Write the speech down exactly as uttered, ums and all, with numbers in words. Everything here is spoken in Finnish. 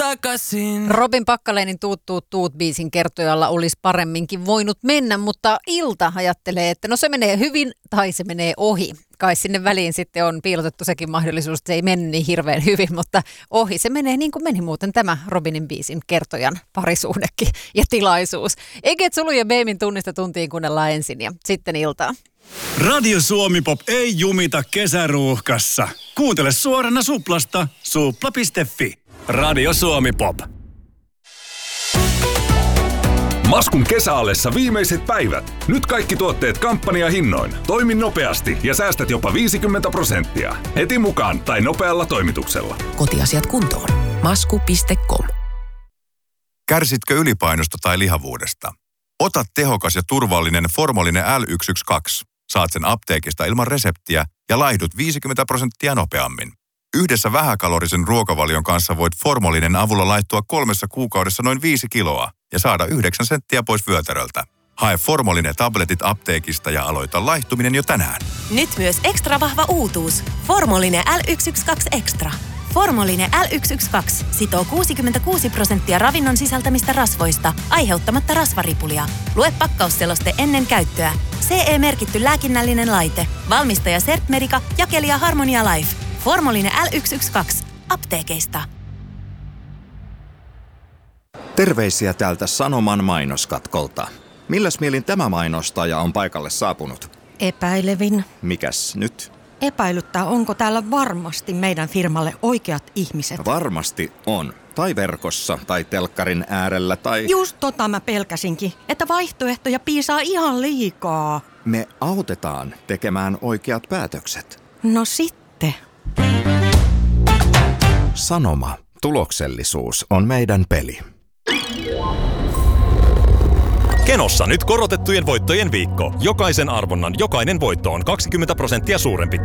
takaisin. Robin Packalenin Tuut tuut tuut -biisin kertojalla olisi paremminkin voinut mennä, mutta Ilta ajattelee, että no se menee hyvin tai se menee ohi. Kai sinne väliin sitten on piilotettu sekin mahdollisuus, että se ei mennyt niin hirveän hyvin, mutta ohi se menee niin kuin meni muuten tämä Robinin biisin kertojan parisuhdekin ja tilaisuus. Eget Sulu ja Beemin tunnista tuntiin kuunnellaan ensin ja sitten Iltaa. Radio Suomi Pop ei jumita kesäruuhkassa. Kuuntele suorana Suplasta, supla piste fi. Radio Suomi Pop. Maskun kesäallessa viimeiset päivät. Nyt kaikki tuotteet kampanjahinnoin. Toimi nopeasti ja säästät jopa viisikymmentä prosenttia. Heti mukaan tai nopealla toimituksella. Kotiasiat kuntoon. masku piste com. Kärsitkö ylipainosta tai lihavuudesta? Ota tehokas ja turvallinen Formolinen L yksi yksi kaksi. Saat sen apteekista ilman reseptiä ja laihdut viisikymmentä prosenttia nopeammin. Yhdessä vähäkalorisen ruokavalion kanssa voit Formolinen avulla laittua kolmessa kuukaudessa noin viisi kiloa ja saada yhdeksän senttiä pois vyötäröltä. Hae Formolinen tabletit apteekista ja aloita laihtuminen jo tänään. Nyt myös ekstra vahva uutuus. Formolinen L yksi yksi kaksi Extra. Formolinen L yksi yksi kaksi sitoo kuusikymmentäkuusi prosenttia ravinnon sisältämistä rasvoista, aiheuttamatta rasvaripulia. Lue pakkausseloste ennen käyttöä. C E-merkitty lääkinnällinen laite. Valmistaja Sertmedica, jakelija Harmonia Life. Formolinen L yksi yksi kaksi. Apteekeista. Terveisiä täältä Sanoman mainoskatkolta. Milläs mielin tämä mainostaja on paikalle saapunut? Epäilevin. Mikäs nyt? Epäilyttää, onko täällä varmasti meidän firmalle oikeat ihmiset. Varmasti on. Tai verkossa, tai telkkarin äärellä, tai... Just tota mä pelkäsinkin, että vaihtoehtoja piisaa ihan liikaa. Me autetaan tekemään oikeat päätökset. No sitten. Sanoma. Tuloksellisuus on meidän peli. Kenossa nyt korotettujen voittojen viikko. Jokaisen arvonnan jokainen voitto on kaksikymmentä prosenttia suurempi.